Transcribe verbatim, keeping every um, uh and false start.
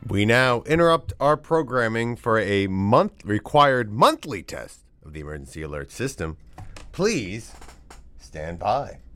We now interrupt our programming for a month required monthly test of the emergency alert system. Please stand by.